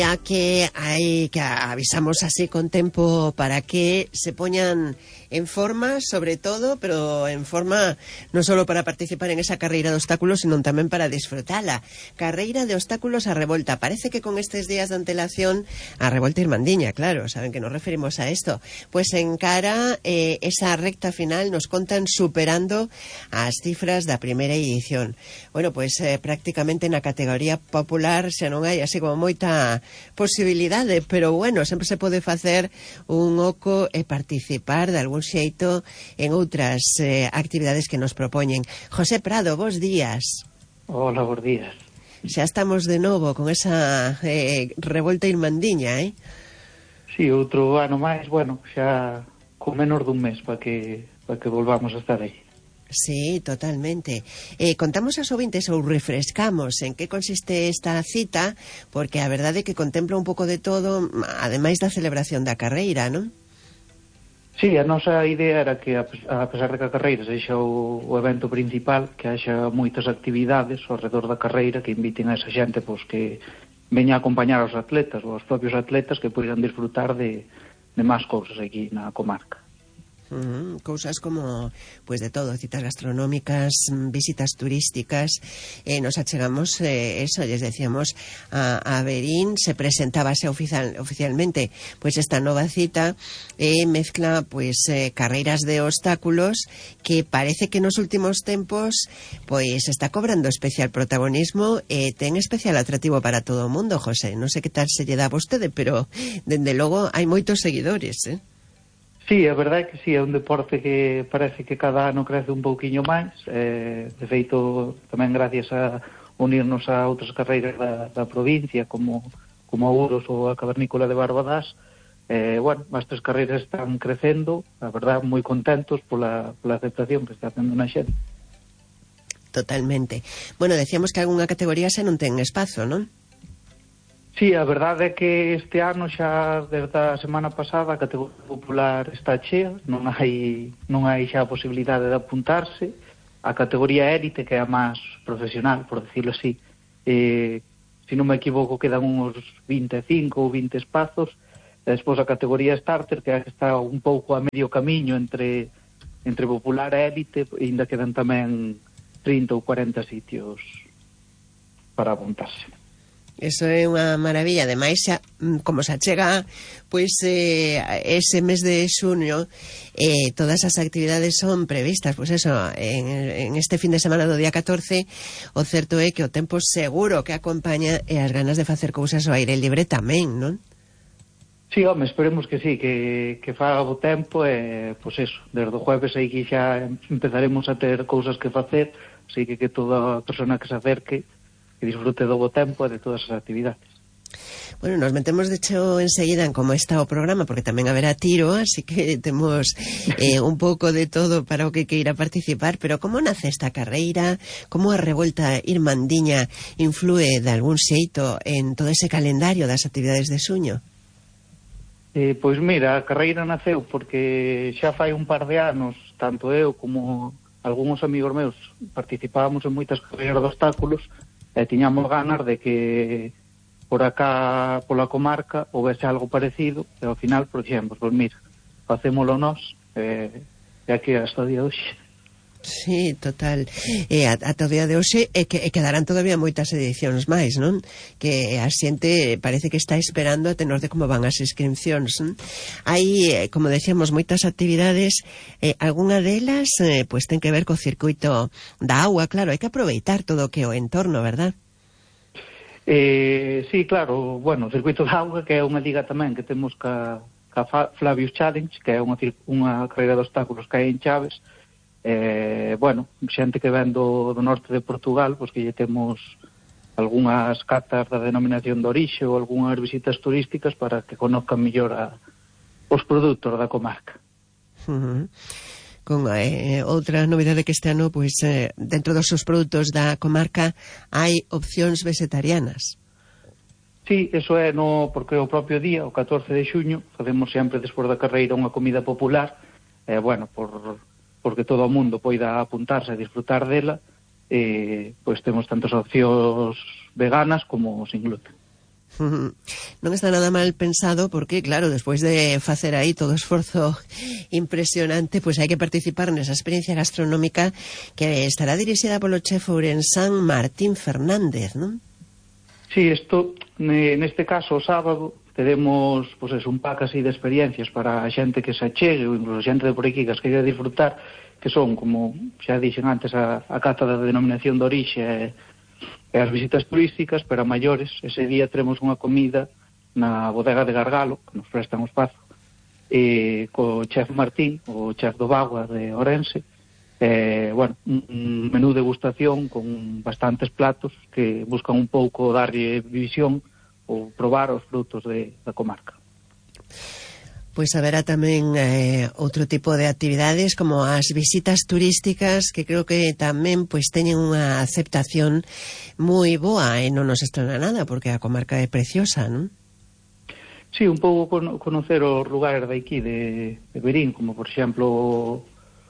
Ya que avisamos así con tempo para que se poñan en forma, sobre todo, pero en forma non solo para participar en esa carreira de obstáculos, sino tamén para disfrutala. Carreira de obstáculos a Revolta. Parece que con estes días de antelación a Revolta Irmandiña, claro, saben que nos referimos a esto. Pues en cara esa recta final nos contan superando as cifras da primeira edición. Bueno, pues prácticamente na categoría popular xa non hai así como moita posibilidade, pero bueno, sempre se pode facer un oco e participar de algún xeito en outras actividades que nos propoñen. José Prado, bos días. Hola, bos días. Xa estamos de novo con esa Revolta Irmandiña, Sí, outro ano máis, bueno, xa con menos dun mes para que volvamos a estar aí. Sí, totalmente. Contamos aos ouvintes ou refrescamos en que consiste esta cita, porque a verdade é que contempla un pouco de todo, ademais da celebración da carreira, non? Sí, a nosa idea era que, a pesar de que a carreira sexa o evento principal, que haxa moitas actividades ao redor da carreira que inviten a esa xente pois, que veña a acompañar aos atletas, ou aos propios atletas que poidan disfrutar de máis cousas aquí na comarca. Cousas como, pues de todo, citas gastronómicas, visitas turísticas. Nos achegamos, eso, les decíamos a Verín, se presentábase oficialmente pues esta nova cita, mezcla pues carreiras de obstáculos que parece que nos últimos tempos pues está cobrando especial protagonismo, ten especial atractivo para todo o mundo, José. Non sei que tal se lle dá a vostede, pero dende logo hai moitos seguidores, Sí, a verdade é que sí, é un deporte que parece que cada ano crece un pouquiño máis, de feito tamén gracias a unirnos a outras carreiras da provincia como a Ouros ou a Cavernícola de Barbadás. Bueno, as tres carreiras están crecendo, a verdade moi contentos pola aceptación que está tendo na xente. Totalmente. Bueno, decíamos que algunha categoría xa non ten espazo, non? Sí, a verdade é que este ano xa desde a semana pasada a categoría popular está chea, non hai xa a posibilidade de apuntarse. A categoría élite, que é a máis profesional, por decirlo así, se non me equivoco quedan uns 25 ou 20 espazos, e despois a categoría starter, que está un pouco a medio camiño entre popular e élite, e ainda quedan tamén 30 ou 40 sitios para apuntarse. Eso é unha maravilla. Ademais, xa, como se achega pois ese mes de xuño, todas as actividades son previstas, pois eso, en este fin de semana do día 14. O certo é que o tempo seguro que acompaña e as ganas de facer cousas ao aire libre tamén, non? Sí, home, esperemos que sí, que faga o tempo e, pois eso, desde o jueves aí que xa empezaremos a ter cousas que facer, así que toda a persona que se acerque que disfrute do bo tempo e de todas as actividades. Bueno, nos metemos de cheo enseguida en como está o programa, porque tamén haberá tiro, así que temos un pouco de todo para o que queira participar. Pero como nace esta carreira? Como a Revolta Irmandiña influe de algún xeito en todo ese calendario das actividades de xuño? Pois mira, a carreira naceu porque xa fai un par de anos, tanto eu como algúns amigos meus participábamos en moitas carreiras de obstáculos, e tiñamos ganas de que por acá, pola comarca, houvese algo parecido, e ao final, por exemplo, pois mira, facémolo nós, e aquí hasta o día de hoxe. Sí, total. Ata o día de hoxe quedarán todavía moitas edicións máis, non? Que a xente parece que está esperando a tenor de como van as inscripcións, non? Hai, como decíamos, moitas actividades, algunha delas pues ten que ver co circuito da agua, claro, hai que aproveitar todo o que é o entorno, verdad? Sí, claro, bueno, o circuito da auga, que é unha liga tamén que temos ca Flavius Challenge, que é unha carreira de obstáculos que hai en Chaves. Bueno, xente que ven do norte de Portugal, pois que lle temos algunhas cartas da denominación de orixe ou algunhas visitas turísticas para que conozcan mellor os produtos da comarca. Con outra novidade que este ano, pois dentro dos seus produtos da comarca hai opcións vegetarianas. Sí, eso é porque o propio día, o 14 de xuño, facemos sempre despois da carreira unha comida popular, bueno, porque todo o mundo poida apuntarse a disfrutar dela, pois temos tantas opcións veganas como sin gluten. Non está nada mal pensado porque, claro, despois de facer aí todo o esforzo impresionante, pois hai que participar nesa experiencia gastronómica que estará dirixida polo chef ourensán Martín Fernández, non? Sí, neste caso, o sábado, teremos pues, un pack así de experiencias para a xente que se achegue, ou incluso a xente de por aquí que as queira disfrutar, que son, como xa dixen antes, a cata da denominación de orixe e as visitas turísticas, pero a maiores, ese día teremos unha comida na bodega de Gargalo, que nos prestan o espazo, co chef Martín, o chef do Bagua de Ourense, bueno, un menú de degustación con bastantes platos que buscan un pouco darlle visión ou probar os frutos da comarca. Pois haberá tamén outro tipo de actividades como as visitas turísticas que creo que tamén pois teñen unha aceptación moi boa e non nos estrena nada porque a comarca é preciosa, non? Sí, un pouco conocer os lugares de aquí de Verín, como por exemplo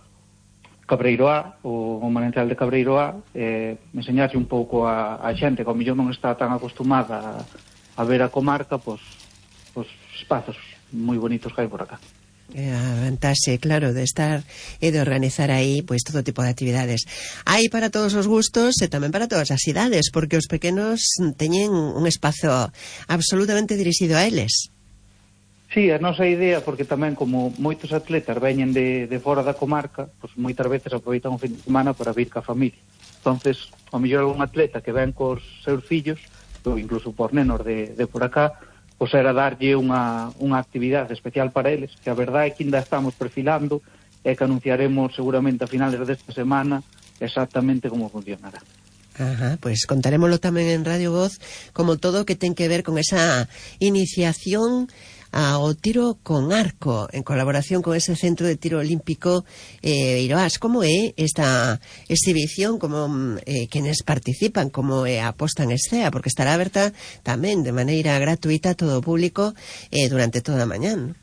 Cabreiroá, o manantial de Cabreiroá, enseñarse un pouco a xente que ao mellor non está tan acostumada a ver a comarca, pois espazos moi bonitos que hai por acá. A vantaxe, claro, de estar e de organizar aí pois todo tipo de actividades. Hai para todos os gustos e tamén para todas as idades, porque os pequenos teñen un espazo absolutamente dirixido a eles. Sí, a nosa idea, porque tamén como moitos atletas veñen de fora da comarca, pois moitas veces aproveitan o fin de semana para vir ca familia. Entonces, ao mellor algún atleta que ven cos seus fillos, ou incluso por nenos de por acá, pois era darlle unha actividade especial para eles, que a verdade é que ainda estamos perfilando e que anunciaremos seguramente a finales desta semana exactamente como funcionará. Ajá, pois contarémoslo tamén en Radio Voz como todo o que ten que ver con esa iniciación ao tiro con arco en colaboración con ese centro de tiro olímpico Iroás. Como é esta exhibición, como quenes participan, como é a posta en escena, porque estará aberta tamén de maneira gratuita a todo o público durante toda a mañán.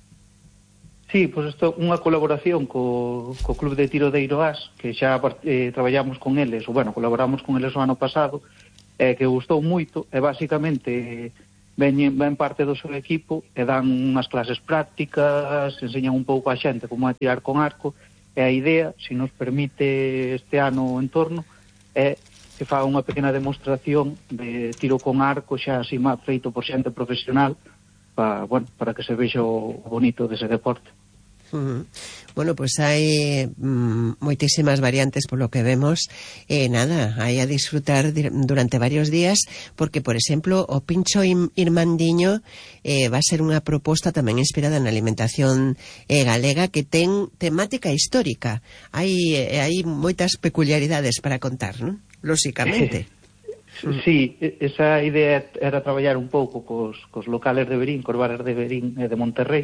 Sí, pois isto é unha colaboración co Club de Tiro de Iroás, que xa traballamos con eles, ou bueno, colaboramos con eles o ano pasado, que gustou moito, e basicamente ven parte do seu equipo e dan unhas clases prácticas, enseñan un pouco a xente como a tirar con arco, e a idea, se nos permite este ano o entorno, é que fa unha pequena demostración de tiro con arco xa así feito por xente profesional para que se vexa o bonito dese deporte. Bueno, pois hai moitísimas variantes polo que vemos nada, hai a disfrutar durante varios días porque, por exemplo, o pincho irmandiño va a ser unha proposta tamén inspirada na alimentación galega que ten temática histórica. Hai moitas peculiaridades para contar, non? Lóxicamente. Sí, esa idea era traballar un pouco cos locales de Verín, cos bares de Verín e de Monterrey,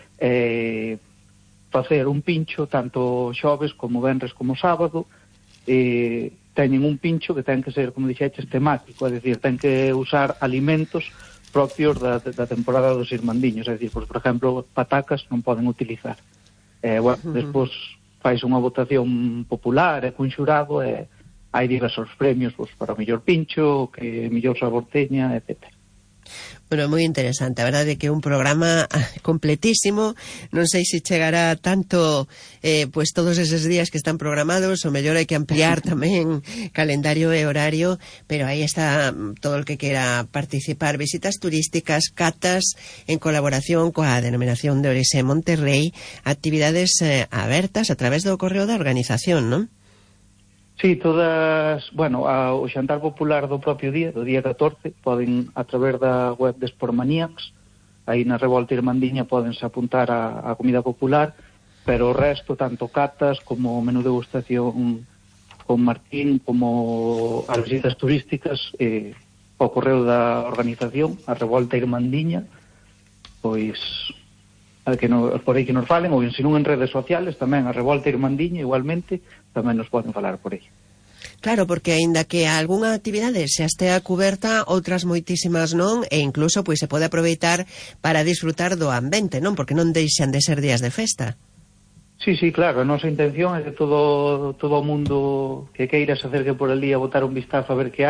facer un pincho tanto xoves como venres como sábado. Teñen un pincho que ten que ser, como dixeches, temático, é dicir, ten que usar alimentos propios da temporada dos irmandiños, é dicir, por exemplo, patacas non poden utilizar. Despois fais unha votación popular e cun xurado e hai diversos premios para o mellor pincho, que mellor sabor teña, etc. Bueno, moi interesante, a verdade é que é un programa completísimo, non sei se chegará tanto pois todos eses días que están programados, o mellor hai que ampliar tamén calendario e horario, pero aí está todo o que quera participar, visitas turísticas, catas en colaboración coa denominación de orixe Monterrey, actividades abertas a través do correo da organización, non? Sí, todas, bueno, o xantar popular do propio día, do día 14, poden, a través da web de Sportmaniacs, aí na Revolta Irmandiña podense apuntar a comida popular, pero o resto, tanto catas como menú degustación con Martín, como as visitas turísticas, o correo da organización, a Revolta Irmandiña, pois por aí que nos falen, ou se non en redes sociales tamén a Revolta Irmandiña igualmente tamén nos poden falar por aí. Claro, porque aínda que algunha actividade xa estea cuberta, outras moitísimas non, e incluso pois se pode aproveitar para disfrutar do ambiente, non? Porque non deixan de ser días de festa. Sí, claro, a nosa intención é que todo o mundo que queira se acerque por ali a botar un vistazo a ver que hai,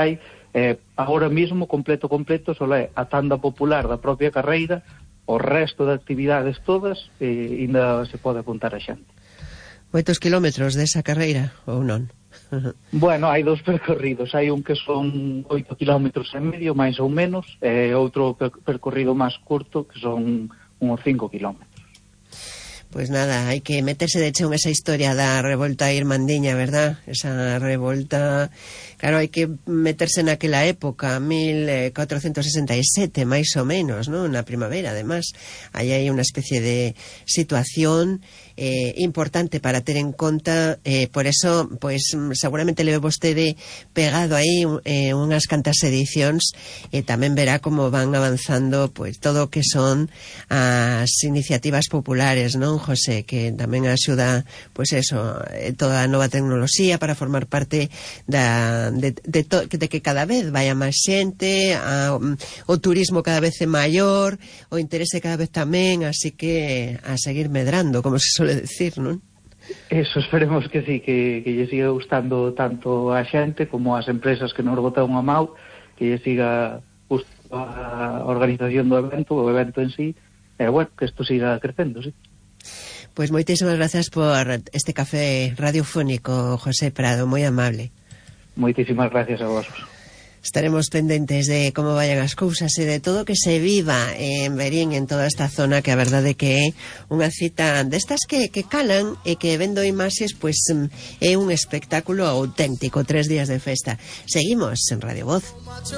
Agora mesmo, completo, só é a tanda popular da propia carreira, o resto de actividades todas, ainda se pode apuntar a xente. Moitos kilómetros desa carreira, ou non? Bueno, hai 2 percorridos, hai un que son 8 kilómetros e medio, máis ou menos, e outro percorrido máis curto, que son uns 5 kilómetros. Pois nada, hai que meterse de cheo en esa historia da revolta irmandiña, verdad? Esa revolta, claro, hai que meterse naquela época, 1467, máis ou menos, ¿no? Na primavera, además. Aí hai unha especie de situación importante para ter en conta, por eso, pois, seguramente leve vostede pegado aí unhas cantas edicións, e tamén verá como van avanzando, pois, todo o que son as iniciativas populares, non, José, que tamén axuda, pois eso, toda a nova tecnoloxía para formar parte de que cada vez vaya máis xente, o turismo cada vez é maior, o interese cada vez tamén, así que a seguir medrando, como se suele decir, non? Eso, esperemos que sí, que lle siga gustando tanto a xente como as empresas que nos botan a mau, que lle siga gustando a organización do evento, o evento en sí, e bueno, que isto siga crecendo, sí. Pois moitísimas gracias por este café radiofónico, José Prado, moi amable. Moitísimas gracias a vos. Estaremos pendentes de como vayan as cousas e de todo que se viva en Verín, en toda esta zona, que a verdade que é unha cita destas que calan e que vendo imaxes, pois é un espectáculo auténtico, 3 días de festa. Seguimos en Radio Voz.